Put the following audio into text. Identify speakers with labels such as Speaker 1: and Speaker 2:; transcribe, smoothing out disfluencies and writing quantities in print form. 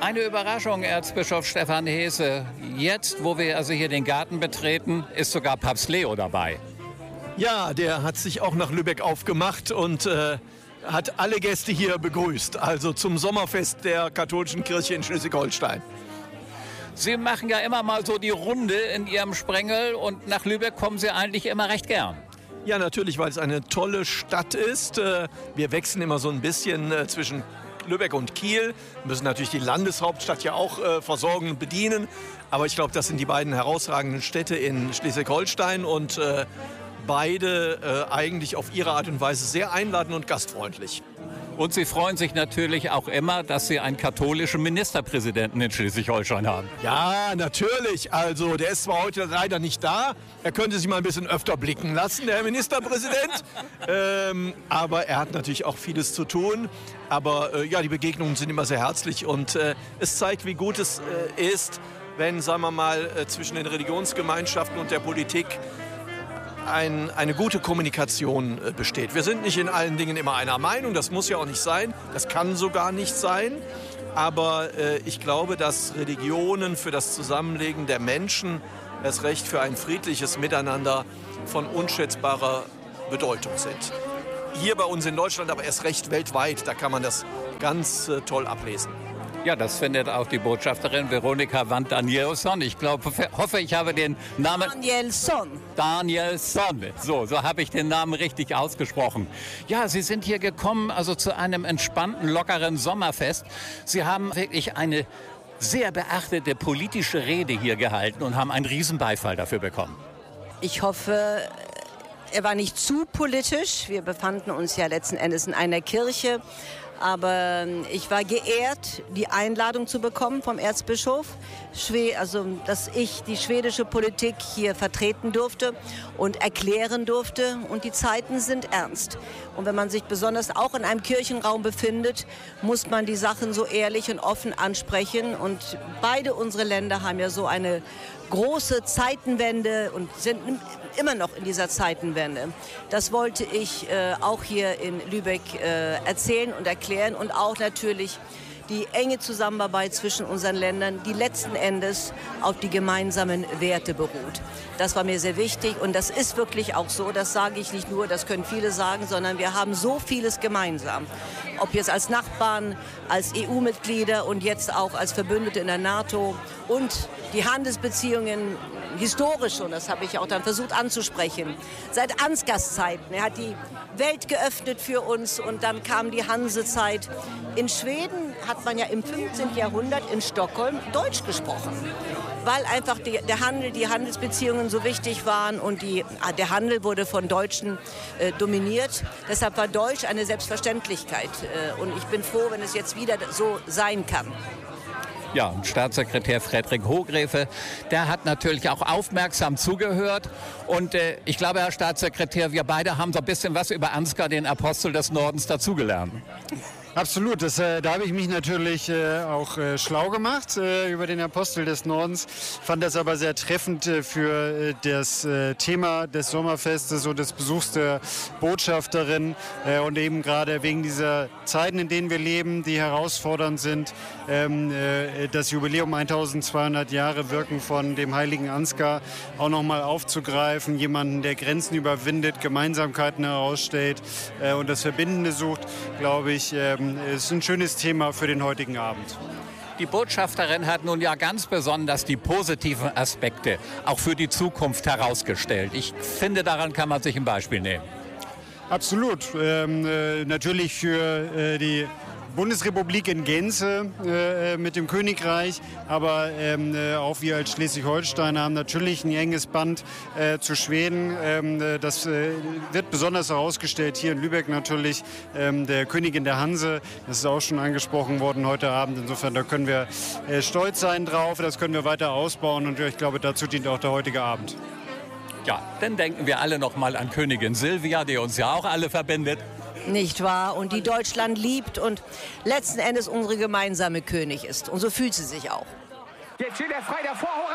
Speaker 1: Eine Überraschung, Erzbischof Stefan Hesse. Jetzt, wo wir also hier den Garten betreten, ist sogar Papst Leo dabei.
Speaker 2: Ja, der hat sich auch nach Lübeck aufgemacht und hat alle Gäste hier begrüßt. Also zum Sommerfest der katholischen Kirche in Schleswig-Holstein.
Speaker 1: Sie machen ja immer mal so die Runde in Ihrem Sprengel und nach Lübeck kommen Sie eigentlich immer recht gern.
Speaker 2: Ja, natürlich, weil es eine tolle Stadt ist. Wir wechseln immer so ein bisschen zwischen Lübeck und Kiel. Wir müssen natürlich die Landeshauptstadt ja auch versorgen und bedienen. Aber ich glaube, das sind die beiden herausragenden Städte in Schleswig-Holstein und beide eigentlich auf ihre Art und Weise sehr einladend und gastfreundlich.
Speaker 1: Und Sie freuen sich natürlich auch immer, dass Sie einen katholischen Ministerpräsidenten in Schleswig-Holstein haben.
Speaker 2: Ja, natürlich. Also der ist zwar heute leider nicht da. Er könnte sich mal ein bisschen öfter blicken lassen, der Herr Ministerpräsident. Aber er hat natürlich auch vieles zu tun. Aber ja, die Begegnungen sind immer sehr herzlich. Und es zeigt, wie gut es ist, wenn, sagen wir mal, zwischen den Religionsgemeinschaften und der Politik eine gute Kommunikation besteht. Wir sind nicht in allen Dingen immer einer Meinung, das muss ja auch nicht sein, das kann sogar nicht sein. Aber ich glaube, dass Religionen für das Zusammenleben der Menschen, erst recht für ein friedliches Miteinander, von unschätzbarer Bedeutung sind. Hier bei uns in Deutschland, aber erst recht weltweit, da kann man das ganz toll ablesen.
Speaker 1: Ja, das findet auch die Botschafterin Veronika Wandt-Danielsson. Ich hoffe, ich habe den Namen... Danielsson. So habe ich den Namen richtig ausgesprochen. Ja, Sie sind hier gekommen, also zu einem entspannten, lockeren Sommerfest. Sie haben wirklich eine sehr beachtete politische Rede hier gehalten und haben einen Riesenbeifall dafür bekommen.
Speaker 3: Ich hoffe, er war nicht zu politisch. Wir befanden uns ja letzten Endes in einer Kirche. Aber ich war geehrt, die Einladung zu bekommen vom Erzbischof, also dass ich die schwedische Politik hier vertreten durfte und erklären durfte. Und die Zeiten sind ernst. Und wenn man sich besonders auch in einem Kirchenraum befindet, muss man die Sachen so ehrlich und offen ansprechen. Und beide unsere Länder haben ja so eine große Zeitenwende und sind immer noch in dieser Zeitenwende. Das wollte ich auch hier in Lübeck erzählen und erklären und auch natürlich die enge Zusammenarbeit zwischen unseren Ländern, die letzten Endes auf die gemeinsamen Werte beruht. Das war mir sehr wichtig und das ist wirklich auch so, das sage ich nicht nur, das können viele sagen, sondern wir haben so vieles gemeinsam. Ob jetzt als Nachbarn, als EU-Mitglieder und jetzt auch als Verbündete in der NATO und die Handelsbeziehungen historisch schon, das habe ich auch dann versucht anzusprechen. Seit Ansgars Zeiten, er hat die Welt geöffnet für uns und dann kam die Hansezeit. In Schweden hat man ja im 15. Jahrhundert in Stockholm Deutsch gesprochen, weil einfach der Handel, die Handelsbeziehungen so wichtig waren und der Handel wurde von Deutschen dominiert. Deshalb war Deutsch eine Selbstverständlichkeit und ich bin froh, wenn es jetzt wieder so sein kann.
Speaker 1: Ja, und Staatssekretär Fredrik Hogrefe, der hat natürlich auch aufmerksam zugehört. Und ich glaube, Herr Staatssekretär, wir beide haben so ein bisschen was über Ansgar, den Apostel des Nordens, dazugelernt.
Speaker 4: Absolut, da habe ich mich natürlich auch schlau gemacht über den Apostel des Nordens, fand das aber sehr treffend für das Thema des Sommerfestes und des Besuchs der Botschafterin und eben gerade wegen dieser Zeiten, in denen wir leben, die herausfordernd sind, das Jubiläum 1200 Jahre Wirken von dem heiligen Ansgar auch nochmal aufzugreifen, jemanden, der Grenzen überwindet, Gemeinsamkeiten herausstellt und das Verbindende sucht, glaube ich, ist ein schönes Thema für den heutigen Abend.
Speaker 1: Die Botschafterin hat nun ja ganz besonders die positiven Aspekte auch für die Zukunft herausgestellt. Ich finde, daran kann man sich ein Beispiel nehmen.
Speaker 4: Absolut. Natürlich für die Bundesrepublik in Gänze mit dem Königreich, aber auch wir als Schleswig-Holsteiner haben natürlich ein enges Band zu Schweden. Das wird besonders herausgestellt hier in Lübeck natürlich, der Königin der Hanse. Das ist auch schon angesprochen worden heute Abend. Insofern, da können wir stolz sein drauf, das können wir weiter ausbauen und ich glaube, dazu dient auch der heutige Abend.
Speaker 1: Ja, dann denken wir alle noch mal an Königin Silvia, die uns ja auch alle verbindet.
Speaker 3: Nicht wahr? Und die Deutschland liebt und letzten Endes unsere gemeinsame König ist. Und so fühlt sie sich auch.
Speaker 5: Jetzt steht er frei, der Vorhauer